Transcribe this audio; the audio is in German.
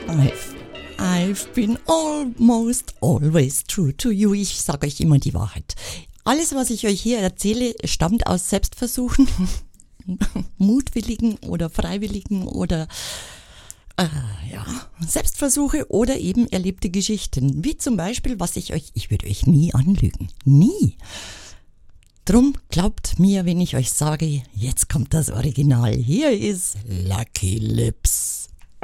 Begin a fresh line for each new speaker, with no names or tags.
I've been almost always true to you. Ich sage euch immer die Wahrheit. Alles, was ich euch hier erzähle, stammt aus Selbstversuchen, mutwilligen oder freiwilligen oder Selbstversuche oder eben erlebte Geschichten. Wie zum Beispiel, ich würde euch nie anlügen. Nie. Drum glaubt mir, wenn ich euch sage, jetzt kommt das Original. Hier ist Lucky Lips.